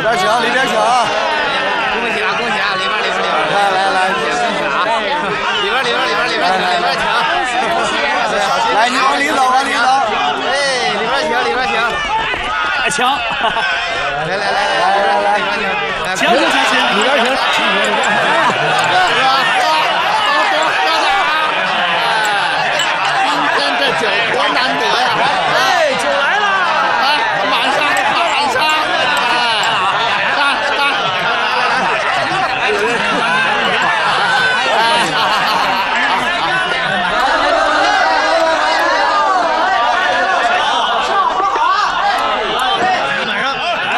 边请，里边请啊！ 恭喜啊，恭喜啊！里边， 来， 恭喜啊！里边请。 来，你往里走，往里走。 哎，里边请。 抢！ 来，里边请。 行， 里边请。